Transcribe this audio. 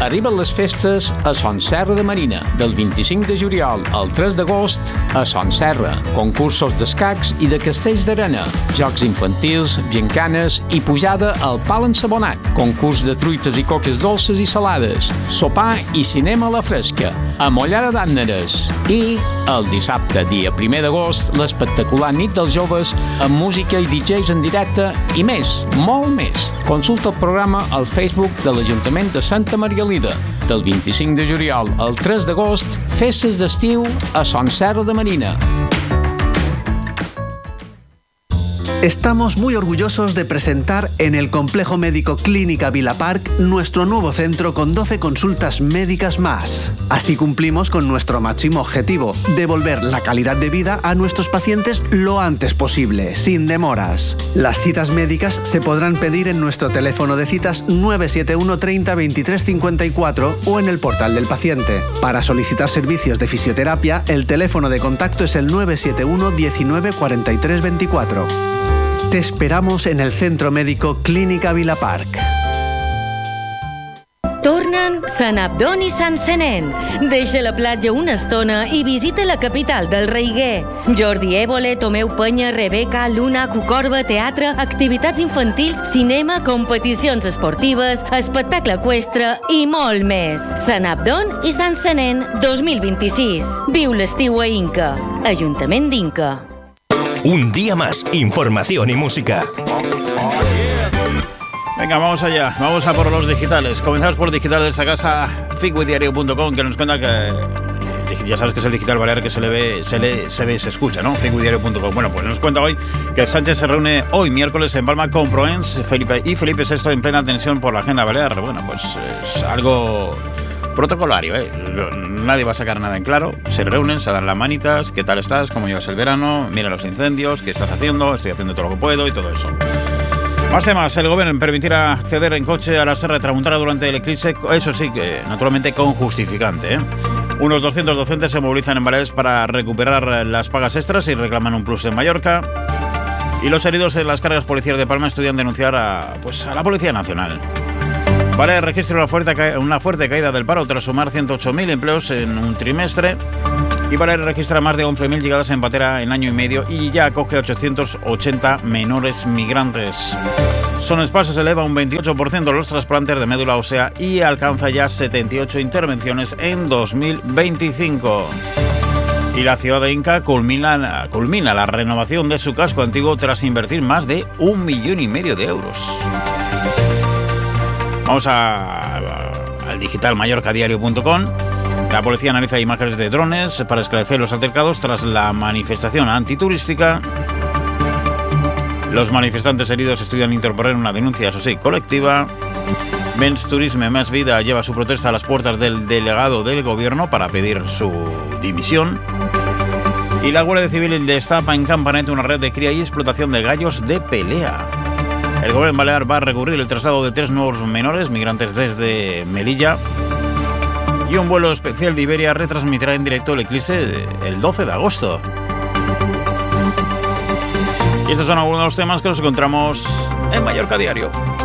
arriben les festes a Son Serra de Marina, del 25 de juliol al 3 d'agost a Son Serra. Concursos d'escacs i de castells d'arena, jocs infantils, gincanes i pujada al pal ensabonat, concurs de truites i coques dolces i salades, sopar i cinema a la fresca, a Mollada d'Ànneres. I el dissabte, dia 1 d'agost, l'espectacular nit dels joves amb música i DJs en directe i més, molt més. Consulta el programa al Facebook de l'Ajuntament de Santa Margalida. Del 25 de juliol al 3 d'agost, festes d'estiu a Son Serra de Marina. Estamos muy orgullosos de presentar en el Complejo Médico Clínica Vila Park nuestro nuevo centro con 12 consultas médicas más. Así cumplimos con nuestro máximo objetivo, devolver la calidad de vida a nuestros pacientes lo antes posible, sin demoras. Las citas médicas se podrán pedir en nuestro teléfono de citas 971 30 23 54 o en el portal del paciente. Para solicitar servicios de fisioterapia, el teléfono de contacto es el 971 19 43 24. Te esperamos en el Centro Médico Clínica Vila Park. Tornen Sant Abdon i Sant Senén. Deixa la platja una estona i visita la capital del Reiguer. Jordi Évole, Tomeu Penya, Rebeca, Luna, Cucorba, teatre, activitats infantils, cinema, competicions esportives, espectacle eqüestre i molt més. Sant Abdon i Sant Senén 2026. Viu l'estiu a Inca. Ajuntament d'Inca. Un día más, información y música. Venga, vamos allá, vamos a por los digitales. Comenzamos por digital de esta casa, figuidiario.com, que nos cuenta que ya sabes que es el digital balear que se ve, se escucha, ¿no? figuidiario.com. Bueno, pues nos cuenta hoy que Sánchez se reúne hoy miércoles en Palma con Proens Felipe VI en plena tensión por la agenda balear. Bueno, pues es algo protocolario, ¿eh? Nadie va a sacar nada en claro. Se reúnen, se dan las manitas. ¿Qué tal estás? ¿Cómo llevas el verano? Mira los incendios. ¿Qué estás haciendo? Estoy haciendo todo lo que puedo y todo eso. Más temas. El gobierno permitirá acceder en coche a la Serra de Tramuntana durante el eclipse. Eso sí, que naturalmente con justificante, ¿eh? Unos 200 docentes se movilizan en Baleares para recuperar las pagas extras y reclaman un plus en Mallorca. Y los heridos en las cargas policiales de Palma estudian denunciar a la Policía Nacional. Baleares registra una fuerte caída del paro tras sumar 108.000 empleos en un trimestre. Y Baleares registra más de 11.000 llegadas en patera en año y medio y ya acoge a 880 menores migrantes. Son Espasa eleva un 28% los trasplantes de médula ósea y alcanza ya 78 intervenciones en 2025. Y la ciudad de Inca culmina la renovación de su casco antiguo tras invertir más de 1,5 millones de euros. Vamos al digital mallorcadiario.com. La policía analiza imágenes de drones para esclarecer los altercados tras la manifestación antiturística. Los manifestantes heridos estudian interponer una denuncia, eso sí, colectiva. Men's Turisme Más Vida lleva su protesta a las puertas del delegado del gobierno para pedir su dimisión. Y la Guardia Civil destapa en Campanet una red de cría y explotación de gallos de pelea. El gobierno balear va a recurrir el traslado de 3 nuevos menores migrantes desde Melilla. Y un vuelo especial de Iberia retransmitirá en directo el eclipse el 12 de agosto. Y estos son algunos de los temas que nos encontramos en Mallorca Diario.